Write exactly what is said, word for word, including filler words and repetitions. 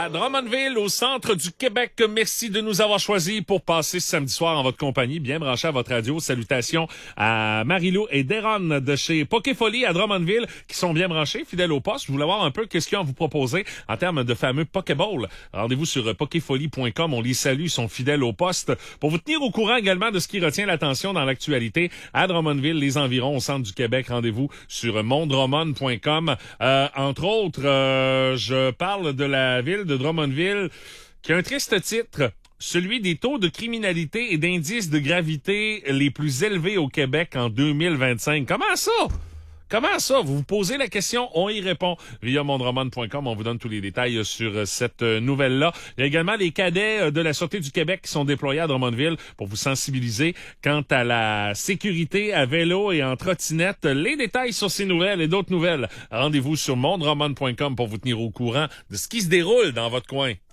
à Drummondville, au centre du Québec. Merci de nous avoir choisis pour passer ce samedi soir en votre compagnie, bien branché à votre radio. Salutations à Marie-Lou et Deron de chez Pokéfolie à Drummondville, qui sont bien branchés, fidèles au poste. Je voulais voir un peu qu'est-ce qu'ils ont à vous proposer en termes de fameux Pokéball. Rendez-vous sur pokéfolie point com. On les salue, ils sont fidèles au poste. Pour vous tenir au courant également de ce qui retient l'attention dans l'actualité à Drummondville, les environs, au centre du Québec, rendez-vous sur mondrummond point com. Euh, entre autres, euh, je parle de la ville de Drummondville qui a un triste titre, celui des taux de criminalité et d'indices de gravité les plus élevés au Québec en deux mille vingt-cinq. Comment ça? Comment ça? Vous vous posez la question, on y répond via mondrummond point com. On vous donne tous les détails sur cette nouvelle-là. Il y a également les cadets de la Sûreté du Québec qui sont déployés à Drummondville pour vous sensibiliser quant à la sécurité à vélo et en trottinette. Les détails sur ces nouvelles et d'autres nouvelles, rendez-vous sur mondrummond point com pour vous tenir au courant de ce qui se déroule dans votre coin.